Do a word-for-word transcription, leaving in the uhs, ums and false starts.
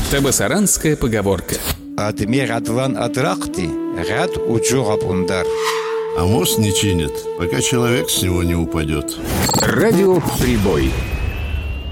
Табасаранская поговорка. Адми радван адрахти, рад уджугаб ундар. А мост не чинят, пока человек с него не упадет. Радио «Прибой».